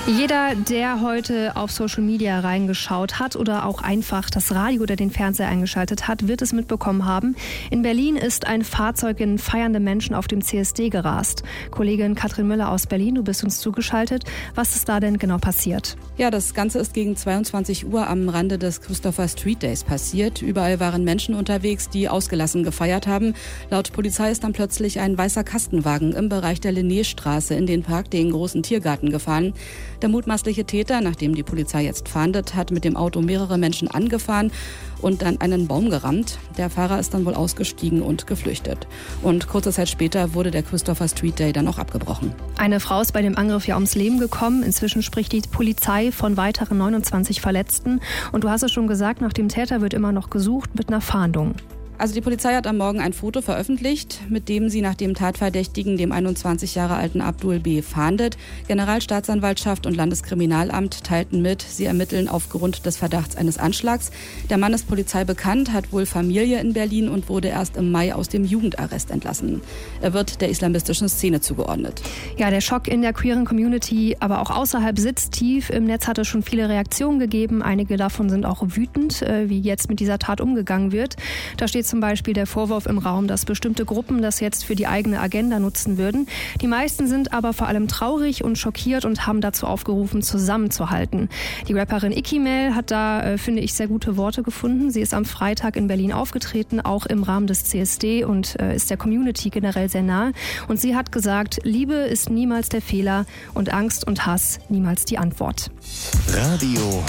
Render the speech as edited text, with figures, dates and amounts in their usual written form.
Jeder, der heute auf Social Media reingeschaut hat oder auch einfach das Radio oder den Fernseher eingeschaltet hat, wird es mitbekommen haben. In Berlin ist ein Fahrzeug in feiernde Menschen auf dem CSD gerast. Kollegin Katrin Müller aus Berlin, du bist uns zugeschaltet. Was ist da denn genau passiert? Ja, das Ganze ist gegen 22 Uhr am Rande des Christopher Street Days passiert. Überall waren Menschen unterwegs, die ausgelassen gefeiert haben. Laut Polizei ist dann plötzlich ein weißer Kastenwagen im Bereich der Linnéstraße in den Park, den großen Tiergarten, gefahren. Der mutmaßliche Täter, nachdem die Polizei jetzt fahndet, hat mit dem Auto mehrere Menschen angefahren und dann einen Baum gerammt. Der Fahrer ist dann wohl ausgestiegen und geflüchtet. Und kurze Zeit später wurde der Christopher Street Day dann auch abgebrochen. Eine Frau ist bei dem Angriff ja ums Leben gekommen. Inzwischen spricht die Polizei von weiteren 29 Verletzten. Und du hast es schon gesagt, nach dem Täter wird immer noch gesucht mit einer Fahndung. Also die Polizei hat am Morgen ein Foto veröffentlicht, mit dem sie nach dem Tatverdächtigen, dem 21 Jahre alten Abdul B., fahndet. Generalstaatsanwaltschaft und Landeskriminalamt teilten mit, sie ermitteln aufgrund des Verdachts eines Anschlags. Der Mann ist Polizei bekannt, hat wohl Familie in Berlin und wurde erst im Mai aus dem Jugendarrest entlassen. Er wird der islamistischen Szene zugeordnet. Ja, der Schock in der queeren Community, aber auch außerhalb sitzt tief. Im Netz hat es schon viele Reaktionen gegeben. Einige davon sind auch wütend, wie jetzt mit dieser Tat umgegangen wird. Da steht zum Beispiel der Vorwurf im Raum, dass bestimmte Gruppen das jetzt für die eigene Agenda nutzen würden. Die meisten sind aber vor allem traurig und schockiert und haben dazu aufgerufen, zusammenzuhalten. Die Rapperin Ikimel hat da, finde ich, sehr gute Worte gefunden. Sie ist am Freitag in Berlin aufgetreten, auch im Rahmen des CSD und ist der Community generell sehr nahe. Und sie hat gesagt, Liebe ist niemals der Fehler und Angst und Hass niemals die Antwort. Radio